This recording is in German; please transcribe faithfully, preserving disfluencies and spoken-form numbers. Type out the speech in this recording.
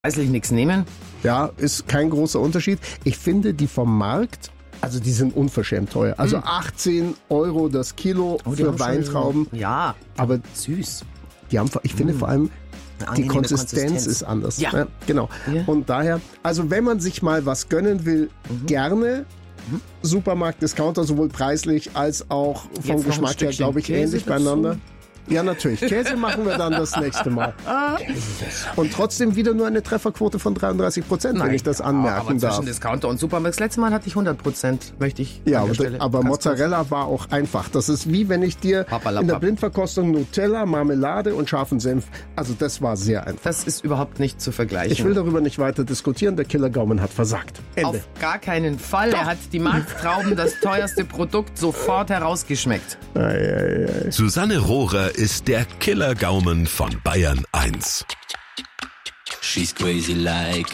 preislich nichts nehmen. Ja, ist kein großer Unterschied. Ich finde, die vom Markt, also die sind unverschämt teuer. Also hm. achtzehn Euro das Kilo oh, für Weintrauben. Schon, ja, aber süß. Die haben, ich finde hm. vor allem, die Konsistenz, Konsistenz ist anders. Ja. ja genau. Ja. Und daher, also wenn man sich mal was gönnen will, mhm. gerne. Mhm. Supermarkt, Discounter, sowohl preislich als auch vom Jetzt Geschmack her, glaube ich, Käse ähnlich dazu. Beieinander. Ja, natürlich. Käse machen wir dann das nächste Mal. Und trotzdem wieder nur eine Trefferquote von dreiunddreißig Prozent, wenn ich das anmerken aber darf. Zwischen Discounter und Supermarkt, das letzte Mal hatte ich hundert Prozent, möchte ich Ja, aber, aber Mozzarella kurz. War auch einfach. Das ist wie wenn ich dir Papalapap. In der Blindverkostung Nutella, Marmelade und scharfen Senf, also das war sehr einfach. Das ist überhaupt nicht zu vergleichen. Ich will darüber nicht weiter diskutieren, der Killergaumen hat versagt. Ende. Auf gar keinen Fall. Doch. Er hat die Markttrauben, das teuerste Produkt, sofort herausgeschmeckt. Ei, ei, ei. Susanne Rohrer ist der Killergaumen von Bayern eins. She's crazy like